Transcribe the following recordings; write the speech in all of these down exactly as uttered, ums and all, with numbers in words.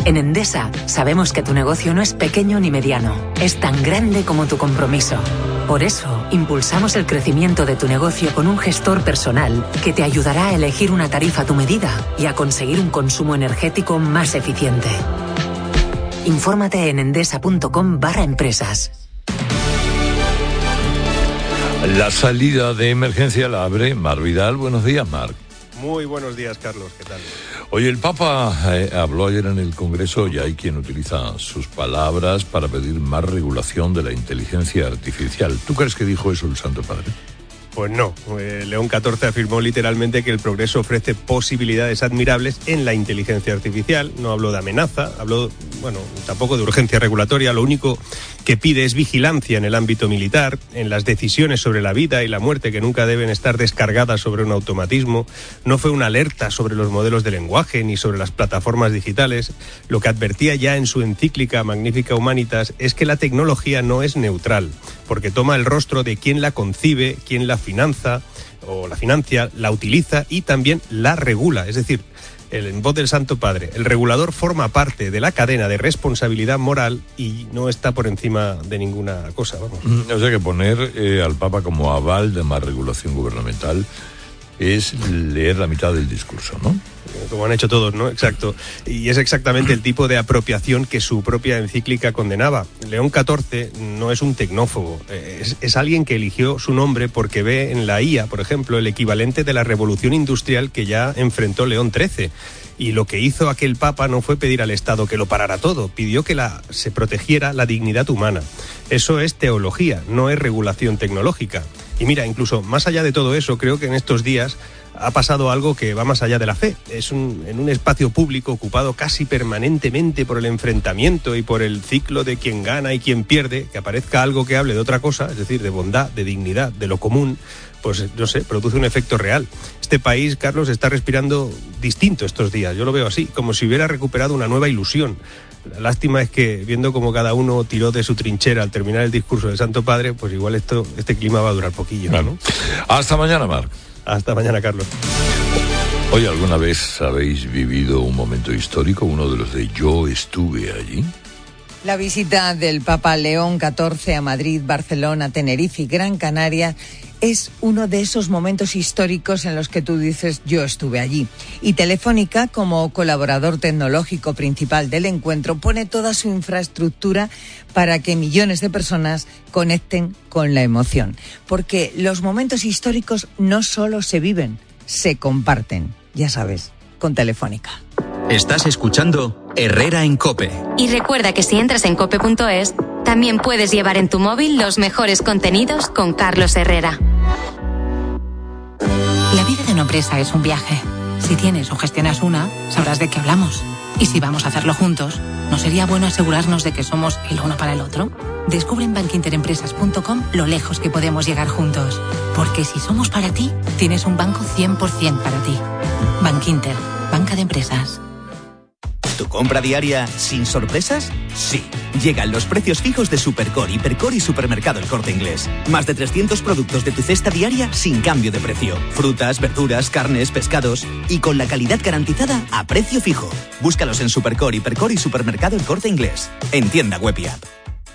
En Endesa sabemos que tu negocio no es pequeño ni mediano, es tan grande como tu compromiso. Por eso, impulsamos el crecimiento de tu negocio con un gestor personal que te ayudará a elegir una tarifa a tu medida y a conseguir un consumo energético más eficiente. Infórmate en endesa.com barra empresas. La salida de emergencia la abre Marc Vidal. Buenos días, Marc. Muy buenos días, Carlos. ¿Qué tal? Oye, el Papa eh, habló ayer en el Congreso y hay quien utiliza sus palabras para pedir más regulación de la inteligencia artificial. ¿Tú crees que dijo eso el Santo Padre? Pues no. Eh, León catorce afirmó literalmente que el progreso ofrece posibilidades admirables en la inteligencia artificial. No habló de amenaza, habló, bueno, tampoco de urgencia regulatoria. Lo único que pide es vigilancia en el ámbito militar, en las decisiones sobre la vida y la muerte, que nunca deben estar descargadas sobre un automatismo. No fue una alerta sobre los modelos de lenguaje ni sobre las plataformas digitales. Lo que advertía ya en su encíclica Magnificat Humanitas es que la tecnología no es neutral, porque toma el rostro de quien la concibe, quien la finanza o la financia, la utiliza y también la regula. Es decir, el, en voz del Santo Padre, el regulador forma parte de la cadena de responsabilidad moral y no está por encima de ninguna cosa. Vamos. O sea que poner eh, al Papa como aval de más regulación gubernamental es leer la mitad del discurso, ¿no? Como han hecho todos, ¿no? Exacto. Y es exactamente el tipo de apropiación que su propia encíclica condenaba. León catorce no es un tecnófobo, es, es alguien que eligió su nombre porque ve en la I A, por ejemplo, el equivalente de la revolución industrial que ya enfrentó León trece. Y lo que hizo aquel Papa no fue pedir al Estado que lo parara todo, pidió que la, se protegiera la dignidad humana. Eso es teología, no es regulación tecnológica. Y mira, incluso más allá de todo eso, creo que en estos días ha pasado algo que va más allá de la fe. Es un, en un espacio público ocupado casi permanentemente por el enfrentamiento y por el ciclo de quién gana y quién pierde, que aparezca algo que hable de otra cosa, es decir, de bondad, de dignidad, de lo común, pues no sé, produce un efecto real. Este país, Carlos, está respirando distinto estos días, yo lo veo así, como si hubiera recuperado una nueva ilusión. La lástima es que, viendo como cada uno tiró de su trinchera al terminar el discurso del Santo Padre, pues igual esto, este clima va a durar poquillo, ¿no? Hasta mañana, Marc. Hasta mañana, Carlos. Oye, ¿alguna vez habéis vivido un momento histórico, uno de los de yo estuve allí? La visita del Papa León catorce a Madrid, Barcelona, Tenerife y Gran Canaria es uno de esos momentos históricos en los que tú dices yo estuve allí. Y Telefónica, como colaborador tecnológico principal del encuentro, pone toda su infraestructura para que millones de personas conecten con la emoción. Porque los momentos históricos no solo se viven, se comparten. Ya sabes, con Telefónica. Estás escuchando Herrera en COPE. Y recuerda que si entras en cope punto es, también puedes llevar en tu móvil los mejores contenidos con Carlos Herrera. La vida de una empresa es un viaje. Si tienes o gestionas una, sabrás de qué hablamos. Y si vamos a hacerlo juntos, ¿no sería bueno asegurarnos de que somos el uno para el otro? Descubre en bankinter empresas punto com lo lejos que podemos llegar juntos. Porque si somos para ti, tienes un banco cien por ciento para ti. Bankinter, banca de empresas. ¿Tu compra diaria sin sorpresas? Sí. Llegan los precios fijos de Supercore, Hipercore y Supermercado El Corte Inglés. Más de trescientos productos de tu cesta diaria sin cambio de precio. Frutas, verduras, carnes, pescados y con la calidad garantizada a precio fijo. Búscalos en Supercore, Hipercore y Supermercado El Corte Inglés. En tienda web y app.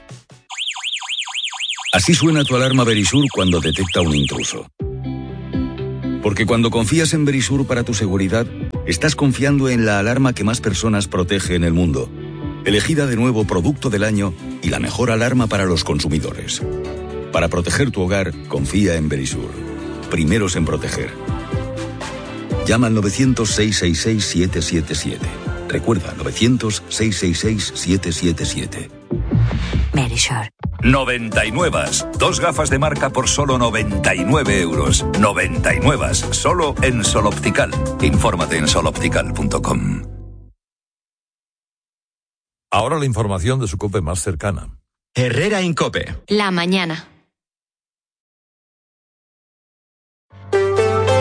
Así suena tu alarma Verisur cuando detecta un intruso. Porque cuando confías en Verisur para tu seguridad, estás confiando en la alarma que más personas protege en el mundo. Elegida de nuevo Producto del Año y la mejor alarma para los consumidores. Para proteger tu hogar, confía en Verisur. Primeros en proteger. Llama al novecientos, seiscientos sesenta y seis, siete siete siete. Recuerda, novecientos, seiscientos sesenta y seis, siete siete siete. Verisur. noventa y nueve. Dos gafas de marca por solo noventa y nueve euros. noventa y nueve. Solo en Sol Optical. Infórmate en sol optical punto com. Ahora la información de su COPE más cercana. Herrera en COPE. La mañana.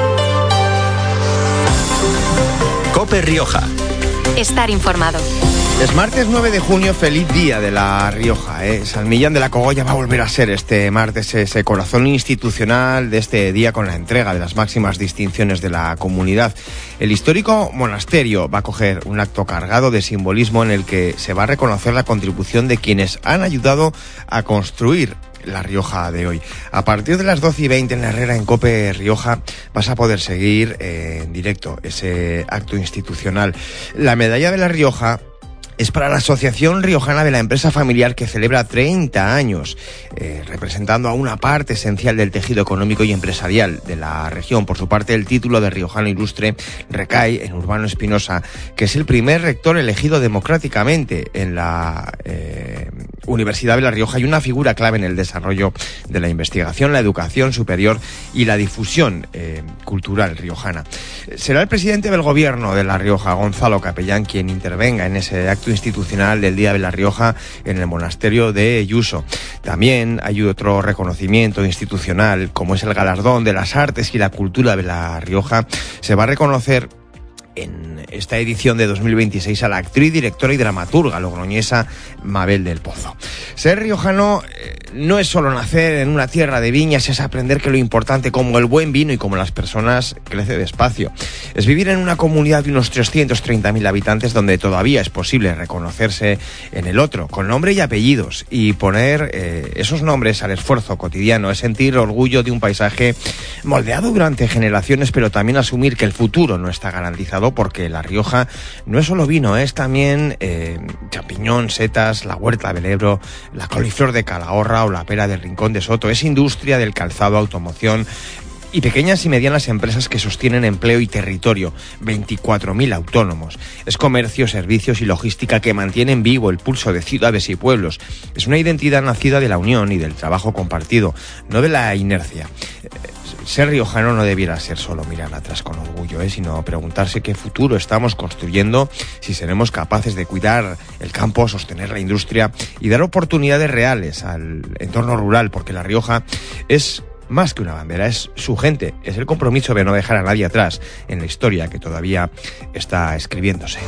COPE Rioja. Estar informado. Es martes nueve de junio, feliz día de La Rioja, ¿eh? San Millán de la Cogolla va a volver a ser este martes ese corazón institucional de este día con la entrega de las máximas distinciones de la comunidad. El histórico monasterio va a acoger un acto cargado de simbolismo en el que se va a reconocer la contribución de quienes han ayudado a construir La Rioja de hoy. A partir de las doce y veinte en la Herrera, en COPE Rioja, vas a poder seguir eh, en directo ese acto institucional. La medalla de La Rioja es para la Asociación Riojana de la Empresa Familiar, que celebra treinta años, eh, representando a una parte esencial del tejido económico y empresarial de la región. Por su parte, el título de Riojano Ilustre recae en Urbano Espinosa, que es el primer rector elegido democráticamente en la eh, Universidad de La Rioja y una figura clave en el desarrollo de la investigación, la educación superior y la difusión eh, cultural riojana. Será el presidente del Gobierno de La Rioja, Gonzalo Capellán, quien intervenga en ese acto institucional del Día de La Rioja en el monasterio de Yuso. También hay otro reconocimiento institucional, como es el galardón de las artes y la cultura de La Rioja. Se va a reconocer en esta edición de dos mil veintiséis a la actriz, directora y dramaturga logroñesa Mabel del Pozo. Ser riojano eh, no es solo nacer en una tierra de viñas, es aprender que lo importante, como el buen vino y como las personas, crece despacio. Es vivir en una comunidad de unos trescientos treinta mil habitantes donde todavía es posible reconocerse en el otro, con nombre y apellidos, y poner eh, esos nombres al esfuerzo cotidiano. Es sentir orgullo de un paisaje moldeado durante generaciones, pero también asumir que el futuro no está garantizado, porque La Rioja no es solo vino, es también eh, champiñón, setas, la huerta del Ebro, la coliflor de Calahorra o la pera del Rincón de Soto. Es industria del calzado, automoción y pequeñas y medianas empresas que sostienen empleo y territorio, veinticuatro mil autónomos. Es comercio, servicios y logística que mantienen vivo el pulso de ciudades y pueblos. Es una identidad nacida de la unión y del trabajo compartido, no de la inercia. Ser riojano no debiera ser solo mirar atrás con orgullo, ¿eh? sino preguntarse qué futuro estamos construyendo, si seremos capaces de cuidar el campo, sostener la industria y dar oportunidades reales al entorno rural, porque La Rioja es más que una bandera, es su gente, es el compromiso de no dejar a nadie atrás en la historia que todavía está escribiéndose.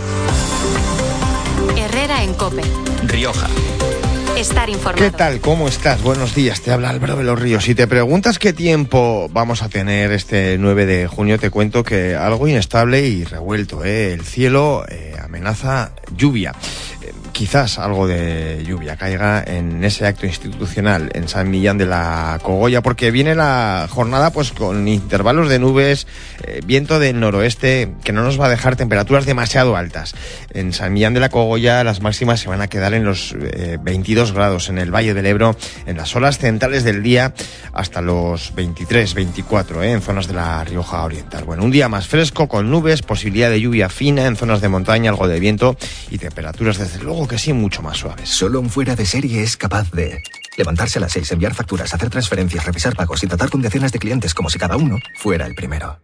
Herrera en COPE. Rioja. Estar informado. ¿Qué tal? ¿Cómo estás? Buenos días, te habla Álvaro de los Ríos. Si te preguntas qué tiempo vamos a tener este nueve de junio, te cuento que algo inestable y revuelto, ¿eh? El cielo eh, amenaza lluvia. Quizás algo de lluvia caiga en ese acto institucional en San Millán de la Cogolla, porque viene la jornada pues con intervalos de nubes, eh, viento del noroeste que no nos va a dejar temperaturas demasiado altas. En San Millán de la Cogolla las máximas se van a quedar en los eh, veintidós grados, en el Valle del Ebro, en las horas centrales del día, hasta los veintitrés, veinticuatro, eh, en zonas de la Rioja Oriental. Bueno, un día más fresco, con nubes, posibilidad de lluvia fina en zonas de montaña, algo de viento y temperaturas desde luego que sí mucho más suaves. Solo un fuera de serie es capaz de levantarse a las seis, enviar facturas, hacer transferencias, revisar pagos y tratar con decenas de clientes como si cada uno fuera el primero.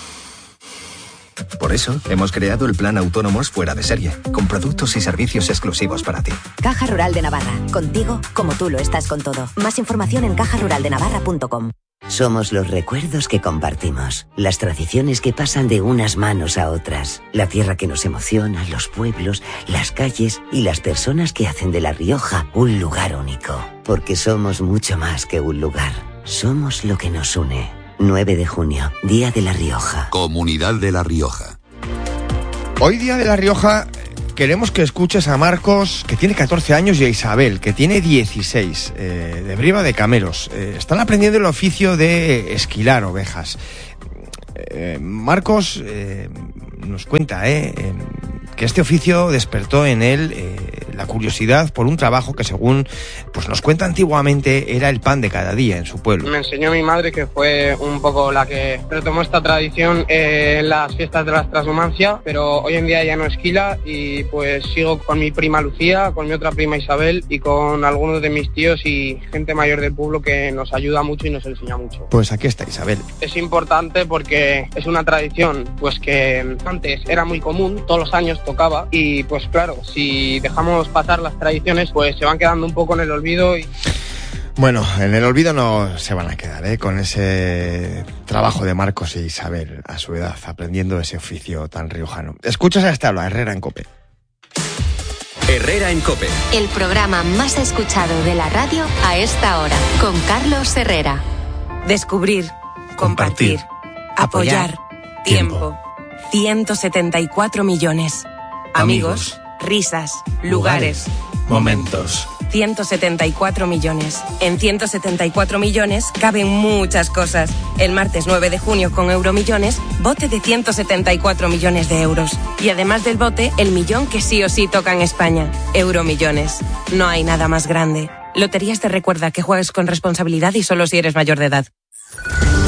Por eso, hemos creado el Plan Autónomos Fuera de Serie, con productos y servicios exclusivos para ti. Caja Rural de Navarra. Contigo, como tú lo estás con todo. Más información en caja rural de navarra punto com. Somos los recuerdos que compartimos, las tradiciones que pasan de unas manos a otras, la tierra que nos emociona, los pueblos, las calles y las personas que hacen de La Rioja un lugar único. Porque somos mucho más que un lugar, somos lo que nos une. nueve de junio, Día de La Rioja. Comunidad de La Rioja. Hoy, Día de La Rioja, queremos que escuches a Marcos, que tiene catorce años, y a Isabel, que tiene dieciséis, eh, de Briva de Cameros. Eh, están aprendiendo el oficio de esquilar ovejas. Eh, Marcos eh, nos cuenta eh, eh, que este oficio despertó en él eh, la curiosidad por un trabajo que, según pues nos cuenta antiguamente, era el pan de cada día en su pueblo. Me enseñó mi madre, que fue un poco la que retomó esta tradición eh, en las fiestas de la transhumancia, pero hoy en día ya no esquila, y pues sigo con mi prima Lucía, con mi otra prima Isabel y con algunos de mis tíos y gente mayor del pueblo que nos ayuda mucho y nos enseña mucho. Pues aquí está Isabel. Es importante porque es una tradición pues que antes era muy común, todos los años tocaba, y pues claro, si dejamos pasar las tradiciones pues se van quedando un poco en el olvido. Y... Bueno, en el olvido no se van a quedar, ¿eh? Con ese trabajo de Marcos e Isabel a su edad, aprendiendo ese oficio tan riojano. Escuchas a esta habla, Herrera en COPE. Herrera en COPE. El programa más escuchado de la radio a esta hora, con Carlos Herrera. Descubrir, compartir, apoyar, tiempo. ciento setenta y cuatro millones. Amigos, risas, lugares, momentos. ciento setenta y cuatro millones. En ciento setenta y cuatro millones caben muchas cosas. El martes nueve de junio con Euromillones, bote de ciento setenta y cuatro millones de euros. Y además del bote, el millón que sí o sí toca en España. Euromillones. No hay nada más grande. Loterías te recuerda que juegues con responsabilidad y solo si eres mayor de edad.